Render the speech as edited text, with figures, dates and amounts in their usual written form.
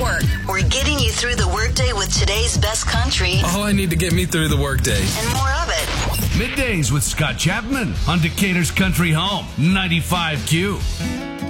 Network. We're getting you through the workday with today's best country. All I need to get me through the workday. And more of it. Middays with Scott Chapman on Decatur's Country Home, 95Q.